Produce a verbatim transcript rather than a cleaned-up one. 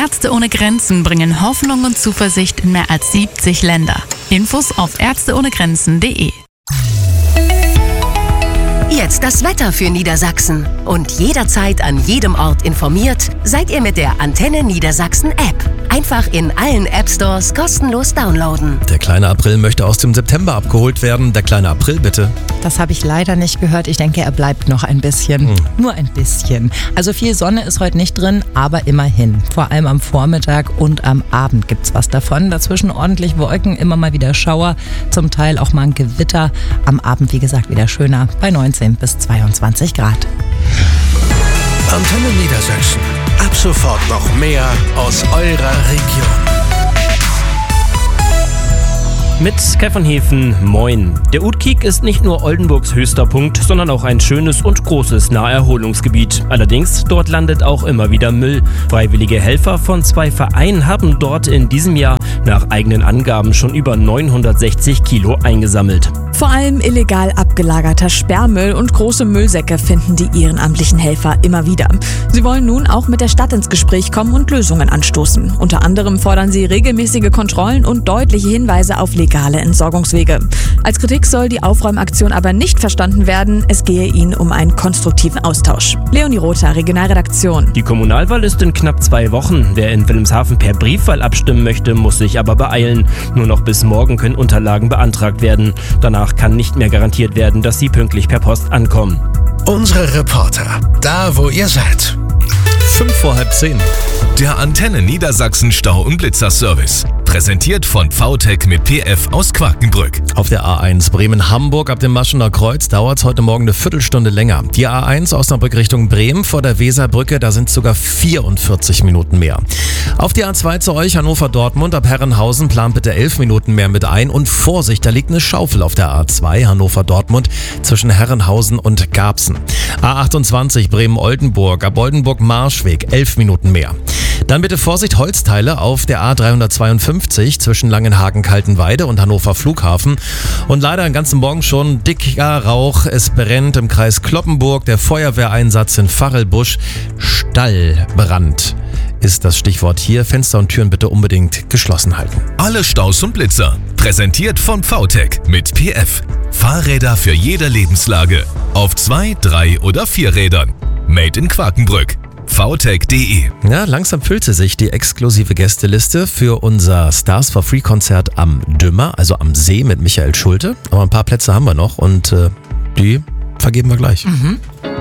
Ärzte ohne Grenzen bringen Hoffnung und Zuversicht in mehr als siebzig Länder. Infos auf ärzte ohne grenzen punkt de. Jetzt das Wetter für Niedersachsen. Und jederzeit an jedem Ort informiert, seid ihr mit der Antenne Niedersachsen App. Einfach in allen App-Stores kostenlos downloaden. Der kleine April möchte aus dem September abgeholt werden. Der kleine April, bitte. Das habe ich leider nicht gehört. Ich denke, er bleibt noch ein bisschen. Hm. Nur ein bisschen. Also viel Sonne ist heute nicht drin, aber immerhin. Vor allem am Vormittag und am Abend gibt's was davon. Dazwischen ordentlich Wolken, immer mal wieder Schauer, zum Teil auch mal ein Gewitter. Am Abend, wie gesagt, wieder schöner bei neunzehn bis zweiundzwanzig Grad. Antenne Niedersachsen. Ab sofort noch mehr aus eurer Region. Mit Kai von Hefen, moin. Der Utkik ist nicht nur Oldenburgs höchster Punkt, sondern auch ein schönes und großes Naherholungsgebiet. Allerdings, dort landet auch immer wieder Müll. Freiwillige Helfer von zwei Vereinen haben dort in diesem Jahr nach eigenen Angaben schon über neunhundertsechzig Kilo eingesammelt. Vor allem illegal abgelagerter Sperrmüll und große Müllsäcke finden die ehrenamtlichen Helfer immer wieder. Sie wollen nun auch mit der Stadt ins Gespräch kommen und Lösungen anstoßen. Unter anderem fordern sie regelmäßige Kontrollen und deutliche Hinweise auf legale Entsorgungswege. Als Kritik soll die Aufräumaktion aber nicht verstanden werden. Es gehe ihnen um einen konstruktiven Austausch. Leonie Rother, Regionalredaktion. Die Kommunalwahl ist in knapp zwei Wochen. Wer in Wilhelmshaven per Briefwahl abstimmen möchte, muss sich aber beeilen. Nur noch bis morgen können Unterlagen beantragt werden. Danach kann nicht mehr garantiert werden, dass sie pünktlich per Post ankommen. Unsere Reporter, da wo ihr seid. Fünf vor halb zehn. Der Antenne Niedersachsen Stau- und Blitzerservice. Präsentiert von V T E C mit P F aus Quakenbrück. Auf der A eins Bremen-Hamburg ab dem Maschener Kreuz dauert es heute Morgen eine Viertelstunde länger. Die A eins Osnabrück Richtung Bremen vor der Weserbrücke, da sind es sogar vierundvierzig Minuten mehr. Auf die A zwei zu euch Hannover-Dortmund ab Herrenhausen plant bitte elf Minuten mehr mit ein. Und Vorsicht, da liegt eine Schaufel auf der A zwei Hannover-Dortmund zwischen Herrenhausen und Garbsen. A achtundzwanzig Bremen-Oldenburg ab Oldenburg-Marschweg elf Minuten mehr. Dann bitte Vorsicht, Holzteile auf der A dreihundertzweiundfünfzig zwischen Langenhagen-Kaltenweide und Hannover Flughafen. Und leider den ganzen Morgen schon dicker Rauch. Es brennt im Kreis Cloppenburg. Der Feuerwehreinsatz in Fachelbusch. Stallbrand ist das Stichwort hier. Fenster und Türen bitte unbedingt geschlossen halten. Alle Staus und Blitzer. Präsentiert von V T E C mit P F. Fahrräder für jede Lebenslage. Auf zwei, drei oder vier Rädern. Made in Quakenbrück. v t e c punkt de. Ja, langsam füllte sich die exklusive Gästeliste für unser Stars for Free Konzert am Dümmer, also am See mit Michael Schulte. Aber ein paar Plätze haben wir noch und äh, die vergeben wir gleich. Mhm.